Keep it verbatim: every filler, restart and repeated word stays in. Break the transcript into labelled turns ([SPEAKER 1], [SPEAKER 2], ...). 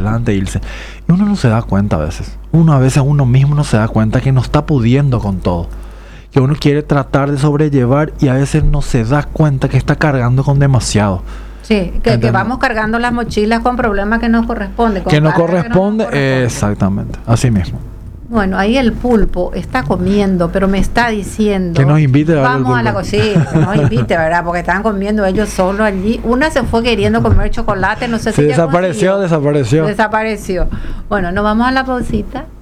[SPEAKER 1] adelante e irse. Y uno no se da cuenta a veces. Uno a veces uno mismo no se da cuenta que no está pudiendo con todo. Que uno quiere tratar de sobrellevar y a veces no se da cuenta que está cargando con demasiado.
[SPEAKER 2] Sí, que, que vamos cargando las mochilas con problemas que nos corresponden.
[SPEAKER 1] Que no corresponde, que no corresponde. Exactamente, así mismo.
[SPEAKER 2] Bueno, ahí el pulpo está comiendo, pero me está diciendo
[SPEAKER 1] que nos invite a
[SPEAKER 2] vamos a la cocina, que nos invite, ¿verdad? Porque estaban comiendo ellos solos allí. Una se fue queriendo comer chocolate, no sé si
[SPEAKER 1] desapareció, desapareció.
[SPEAKER 2] Desapareció. Bueno, nos vamos a la pausita.